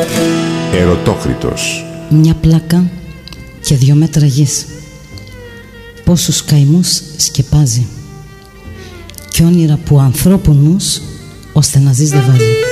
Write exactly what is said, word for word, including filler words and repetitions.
Ερωτόκριτος. Μια πλάκα και δυο μέτρα γης. Πόσους καημούς σκεπάζει κι όνειρα που ανθρώπου νους ώστε να ζεις δεν βάζει.